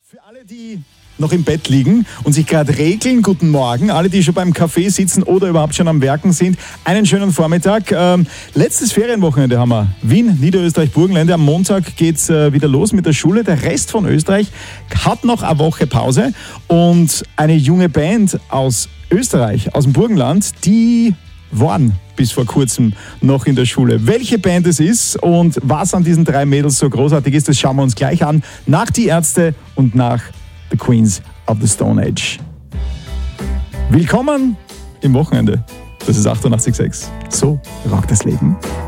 Für alle, die noch im Bett liegen und sich gerade regeln, guten Morgen. Alle, die schon beim Café sitzen oder überhaupt schon am Werken sind, einen schönen Vormittag. Letztes Ferienwochenende haben wir. Wien, Niederösterreich, Burgenländer. Am Montag geht's wieder los mit der Schule. Der Rest von Österreich hat noch eine Woche Pause. Und eine junge Band aus Österreich, aus dem Burgenland, die waren bis vor kurzem noch in der Schule. Welche Band es ist und was an diesen drei Mädels so großartig ist, das schauen wir uns gleich an. Nach Die Ärzte und nach The Queens of the Stone Age. Willkommen im Wochenende. Das ist 88,6. So rockt das Leben.